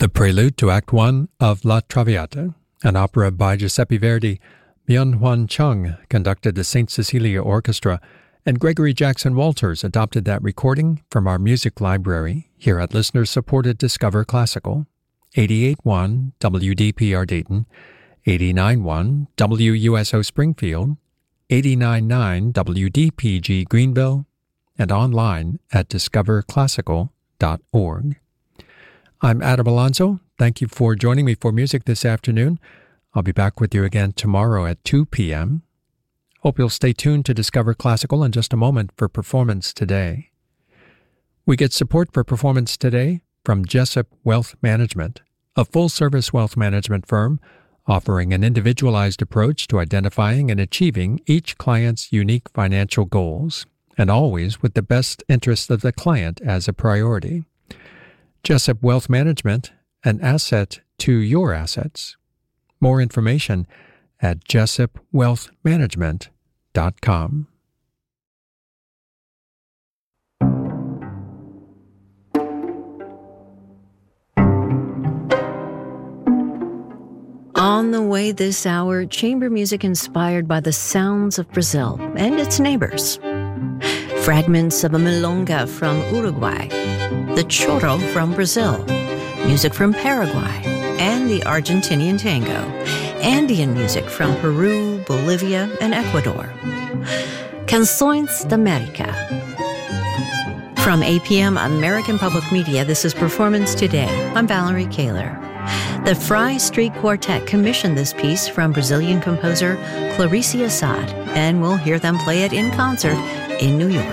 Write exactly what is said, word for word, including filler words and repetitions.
The prelude to Act One of La Traviata, an opera by Giuseppe Verdi. Byung-Hwan Chung conducted the Saint Cecilia Orchestra, and Gregory Jackson Walters adopted that recording from our music library here at listener-supported Discover Classical, eighty-eight point one W D P R Dayton, eighty-nine point one W U S O Springfield, eighty-nine point nine W D P G Greenville, and online at discover classical dot org. I'm Adam Alonso. Thank you for joining me for music this afternoon. I'll be back with you again tomorrow at two p.m. Hope you'll stay tuned to Discover Classical in just a moment for Performance Today. We get support for Performance Today from Jessup Wealth Management, a full-service wealth management firm offering an individualized approach to identifying and achieving each client's unique financial goals, and always with the best interest of the client as a priority. Jessup Wealth Management, an asset to your assets. More information at jessup wealth management dot com. On the way this hour, chamber music inspired by the sounds of Brazil and its neighbors. Fragments of a milonga from Uruguay, the choro from Brazil, music from Paraguay, and the Argentinian tango, Andean music from Peru, Bolivia, and Ecuador. Canções da América. From A P M American Public Media, this is Performance Today. I'm Valerie Kaler. The Fry Street Quartet commissioned this piece from Brazilian composer Clarice Assad, and we'll hear them play it in concert in New York.